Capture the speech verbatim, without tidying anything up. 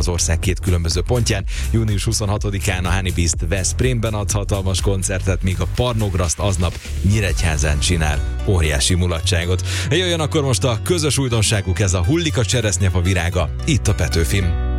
az ország két különböző pontján. június huszonhatodikán a Honey Beast Veszprémben ad hatalmas koncertet, míg a Parnograszt aznap Nyíregyházán csinál óriási mulatságot. Jöjjön akkor most a közös újdonságuk, ez a Hullik a cseresznyefa virága, itt a Petőfin.